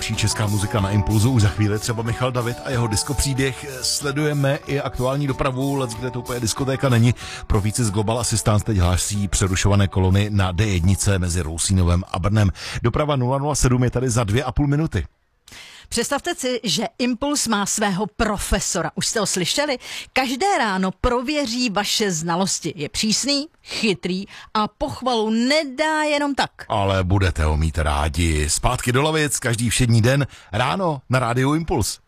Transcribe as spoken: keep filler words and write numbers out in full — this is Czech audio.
nejlepší česká muzika na Impulzu. Už za chvíli třeba Michal David a jeho diskopříběh. Sledujeme i aktuální dopravu, let, kde to úplně diskotéka není. Pro více z Global Assistance teď hlásí přerušované kolony na D jedna mezi Rousínovem a Brnem. Doprava nula nula sedm je tady za dvě a půl minuty. Představte si, že Impuls má svého profesora. Už jste ho slyšeli? Každé ráno prověří vaše znalosti. Je přísný, chytrý a pochvalu nedá jenom tak. Ale budete ho mít rádi. Zpátky do lavic každý všední den ráno na rádiu Impuls.